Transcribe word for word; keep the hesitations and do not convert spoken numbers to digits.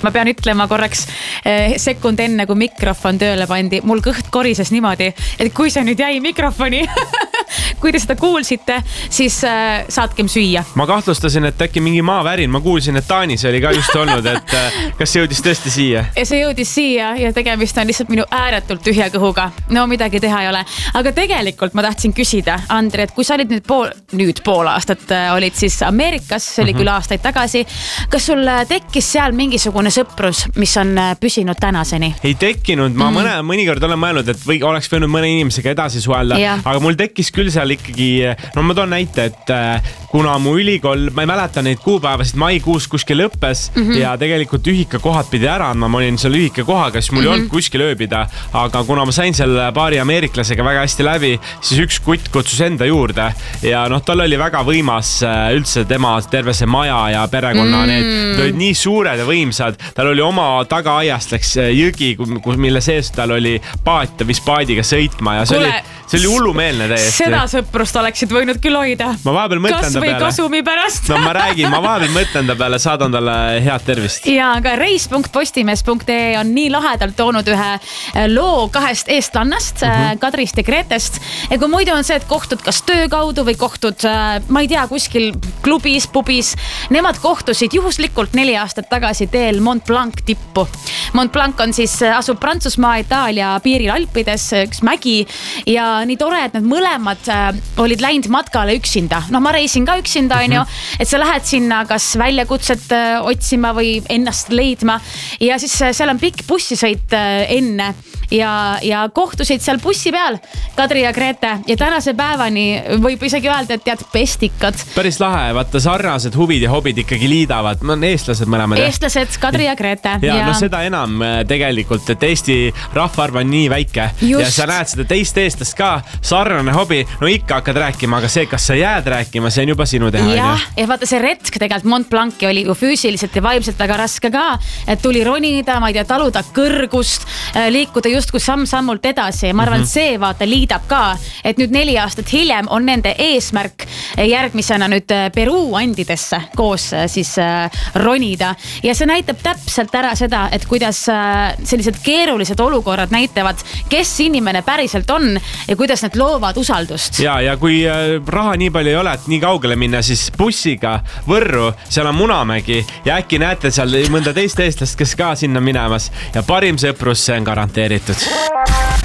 ma pean ütlema korraks eh, sekund enne, kui mikrofon tööle pandi, mul kõht korises niimoodi, et kui see nüüd jäi mikrofoni kui te seda kuulsite, siis äh, saatkem süüa. Ma kahtlustasin, et äkki mingi maavärin. Ma kuulsin, et Taanis oli ka just olnud, et äh, kas see jõudis tõesti siia? Ja see jõudis siia ja tegemist on lihtsalt minu ääretult tühja kõhuga. No midagi teha ei ole. Aga tegelikult ma tahtsin küsida, Andri, et kui sa olid nüüd pool, nüüd pool aastat äh, olid siis Ameerikas, see oli mm-hmm. küll aastaid tagasi, kas sul tekkis seal mingisugune sõprus, mis on püsinud tänaseni? Ei tekkinud. Ma mm-hmm. mõne, mõnikord olen mõelnud, et või oleks võinud mõne inimesega edasi suhelda, aga mul tekkis küll seal ikkagi, no ma toon näite, et kuna mu ülikool, ma ei mäleta neid kuupäevasid, maikuus kuskil lõppes mm-hmm. ja tegelikult ühika kohad pidi ära andma, ma olin seal ühika kohaga, siis mul mm-hmm. ei olnud kuskil ööbida, aga kuna ma sain seal paari ameeriklasega väga hästi läbi, siis üks kutt kutsus enda juurde ja noh, tal oli väga võimas üldse tema terve see maja ja perekonna mm. need olid nii suured ja võimsad, tal oli oma tagaaiast läks jõgi, mille sees tal oli paat, vis paadiga sõitma ja see Kule, oli, see oli hullumeelne täiesti. Seda sõprust oleksid võinud küll hoida. Ma vahepeal mõtlen ta peale. Kas või kasumi pärast. No ma räägin, ma vahepeal mõtlen ta peale, saadan talle head tervist. Ja, aga reis punkt postimees punkt ee on nii lahedalt toonud ühe loo kahest eestlannast, mm-hmm. Kadrist ja Gretest. Ja kui muidu on see, et kohtud kas töö kaudu või kohtud, ma ei tea, kuskil klubis, pubis, nemad kohtusid juhuslikult neli aastat tagasi teel Mont Blanc tippu. Mont Blanc on siis, asub Prantsusmaa, Itaalia piiril Alpides, üks mägi ja nii tore, et need mõlemad olid läinud matkale üksinda. No ma reisin ka üksinda, on ju, et sa lähed sinna kas väljakutset otsima või ennast leidma ja siis seal on pikk bussisõit enne ja, ja kohtusid seal bussi peal Kadri ja Grete ja tänase päevani võib isegi öelda, et tead pestikad. Päris lahe, vaata sarnased huvid ja hobid ikkagi liidavad. Ma on eestlased mõlemad. Eestlased, Kadri ja Grete. Ja, ja no seda enam tegelikult, et Eesti rahvaarv on nii väike Just. ja sa näed seda teist eestlast ka, sarnane hobi, no ikka hakkad rääkima, aga see, kas sa jääd rääkima, see on juba sinu teha. Ja, ja vaata see retk tegelikult Mont Blanc'i oli ju füüsiliselt ja vaimselt väga raske ka, et tuli ronida, ma ei tea, taluda kõrgust, liikuda justkui samm-sammult edasi ja ma arvan, mm-hmm. see vaata liidab ka, et nüüd neli aastat hiljem on nende eesmärk järgmisena nüüd Peruu andidesse koos siis ronida ja see näitab täpselt ära seda, et kuidas sellised keerulised olukorrad näitavad, kes inimene päriselt on ja kuidas need loovad usaldust. Ja, ja kui raha nii palju ei ole, et nii kaugele minna, siis bussiga Võrru, seal on Munamägi ja äkki näete seal mõnda teist eestlast, kes ka sinna minemas ja parim sõprus, see on garanteeritud.